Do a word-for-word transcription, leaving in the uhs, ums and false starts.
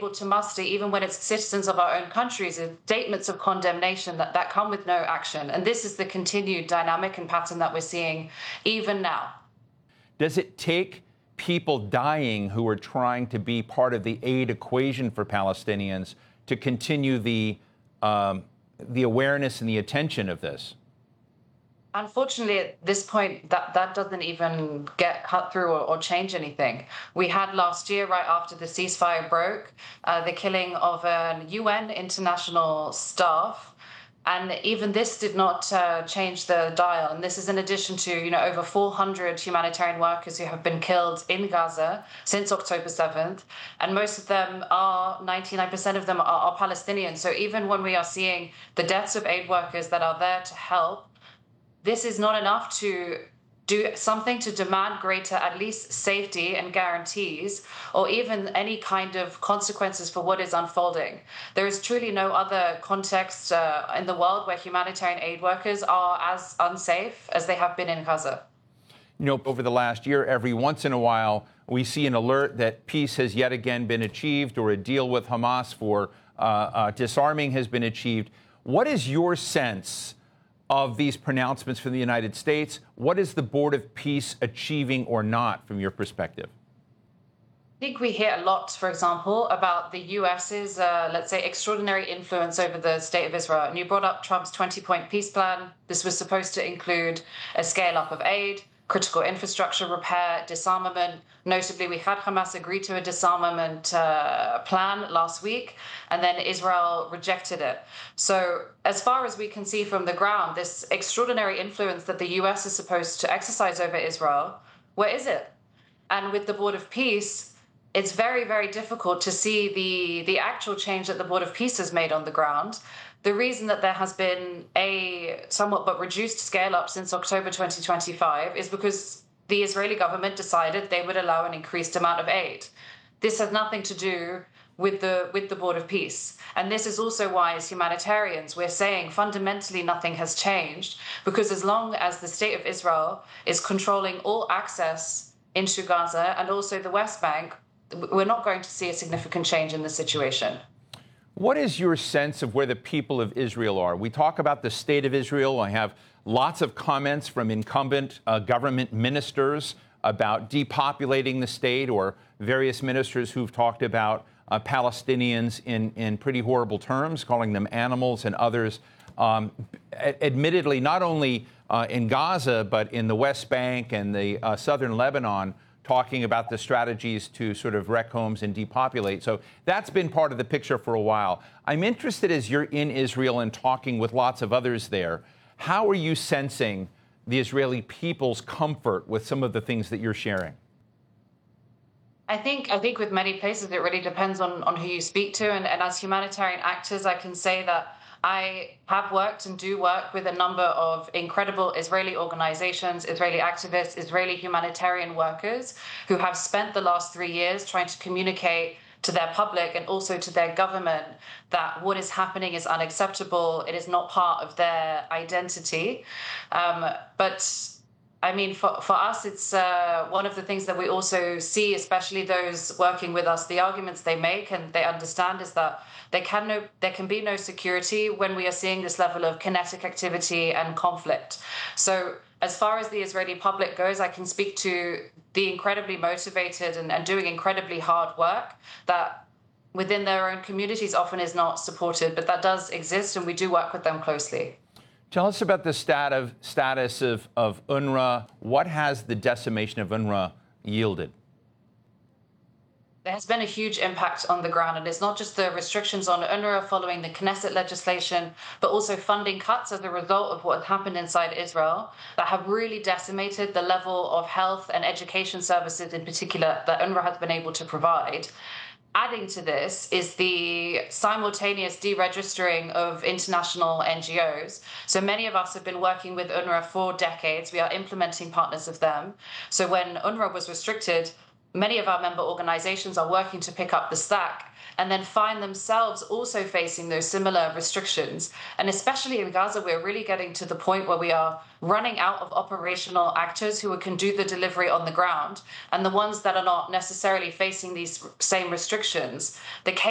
able to muster, even when it's citizens of our own countries, is statements of condemnation that, that come with no action. And this is the continued dynamic and pattern that we're seeing even now. Does it take people dying who are trying to be part of the aid equation for Palestinians to continue the um, the awareness and the attention of this? Unfortunately, at this point, that, that doesn't even get cut through or, or change anything. We had last year, right after the ceasefire broke, uh, the killing of a U N international staff. And even this did not uh, change the dial. And this is in addition to, you know, over four hundred humanitarian workers who have been killed in Gaza since October seventh. And most of them are, ninety-nine percent of them are, are Palestinian. So even when we are seeing the deaths of aid workers that are there to help, this is not enough to do something to demand greater, at least, safety and guarantees, or even any kind of consequences for what is unfolding. There is truly no other context uh, in the world where humanitarian aid workers are as unsafe as they have been in Gaza. You know, over the last year, every once in a while, we see an alert that peace has yet again been achieved, or a deal with Hamas for uh, uh, disarming has been achieved. What is your sense of these pronouncements from the United States? What is the Board of Peace achieving or not from your perspective? I think we hear a lot, for example, about the U S's, uh, let's say, extraordinary influence over the state of Israel. And you brought up Trump's twenty-point peace plan. This was supposed to include a scale-up of aid, critical infrastructure repair, disarmament. Notably, we had Hamas agree to a disarmament uh, plan last week, and then Israel rejected it. So as far as we can see from the ground, this extraordinary influence that the U S is supposed to exercise over Israel, where is it? And with the Board of Peace, it's very, very difficult to see the, the actual change that the Board of Peace has made on the ground. The reason that there has been a somewhat but reduced scale up since October twenty twenty-five is because the Israeli government decided they would allow an increased amount of aid. This has nothing to do with the with the Board of Peace. And this is also why, as humanitarians, we're saying fundamentally nothing has changed, because as long as the state of Israel is controlling all access into Gaza and also the West Bank, we're not going to see a significant change in the situation. What is your sense of where the people of Israel are? We talk about the state of Israel. I have lots of comments from incumbent uh, government ministers about depopulating the state, or various ministers who've talked about uh, Palestinians in, in pretty horrible terms, calling them animals, and others, um, admittedly, not only uh, in Gaza, but in the West Bank and the uh, southern Lebanon, talking about the strategies to sort of wreck homes and depopulate. So that's been part of the picture for a while. I'm interested, as you're in Israel and talking with lots of others there, how are you sensing the Israeli people's comfort with some of the things that you're sharing? I think I think with many places it really depends on, on who you speak to. And, and as humanitarian actors, I can say that I have worked and do work with a number of incredible Israeli organizations, Israeli activists, Israeli humanitarian workers who have spent the last three years trying to communicate to their public and also to their government that what is happening is unacceptable. It is not part of their identity. Um, but I mean, for, for us, it's uh, one of the things that we also see, especially those working with us, the arguments they make and they understand is that there can, no, there can be no security when we are seeing this level of kinetic activity and conflict. So as far as the Israeli public goes, I can speak to the incredibly motivated and, and doing incredibly hard work that within their own communities often is not supported, but that does exist, and we do work with them closely. Tell us about the stat of, status of, of UNRWA. What has the decimation of UNRWA yielded? There has been a huge impact on the ground, and it's not just the restrictions on UNRWA following the Knesset legislation, but also funding cuts as a result of what happened inside Israel that have really decimated the level of health and education services in particular that UNRWA has been able to provide. Adding to this is the simultaneous deregistering of international N G Os. So many of us have been working with UNRWA for decades. We are implementing partners of them. So when UNRWA was restricted, many of our member organizations are working to pick up the slack and then find themselves also facing those similar restrictions. And especially in Gaza, we're really getting to the point where we are running out of operational actors who can do the delivery on the ground. And the ones that are not necessarily facing these same restrictions, the